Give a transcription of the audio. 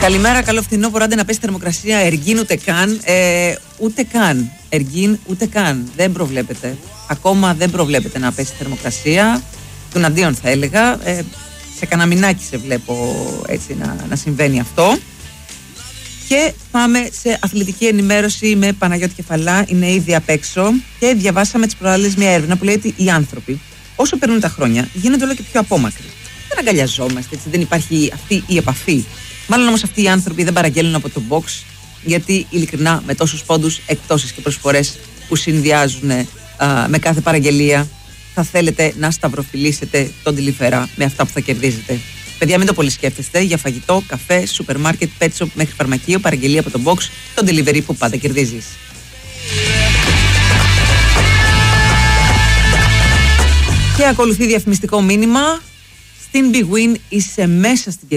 Καλημέρα, καλό φθινόπωρο. Άντε να πέσει θερμοκρασία. Εργίν ούτε καν. Ούτε καν. Εργίν ούτε καν. Δεν προβλέπεται. Ακόμα δεν προβλέπεται να πέσει θερμοκρασία. Των αντίον θα έλεγα. Σε κανένα μηνάκι σε βλέπω έτσι να συμβαίνει αυτό. Και πάμε σε αθλητική ενημέρωση με Παναγιώτη Κεφαλά. Είναι ήδη απ' έξω. Και διαβάσαμε τις προάλλες μια έρευνα που λέει ότι οι άνθρωποι, όσο περνούν τα χρόνια, γίνονται όλο και πιο απόμακροι. Δεν αγκαλιαζόμαστε, έτσι, δεν υπάρχει αυτή η επαφή. Μάλλον όμως αυτοί οι άνθρωποι δεν παραγγέλνουν από το box, γιατί ειλικρινά με τόσους πόντους, εκπτώσεις και προσφορές που συνδυάζουν με κάθε παραγγελία, θα θέλετε να σταυροφιλήσετε τον Deliveroo με αυτά που θα κερδίζετε. Παιδιά, μην το πολύ σκέφτεστε. Για φαγητό, καφέ, σούπερ μάρκετ, pet shop μέχρι φαρμακείο, παραγγελία από το box, τον delivery που πάντα κερδίζεις. Και ακολουθεί διαφημιστικό μήνυμα. Στην Big Win είσαι μέσα στην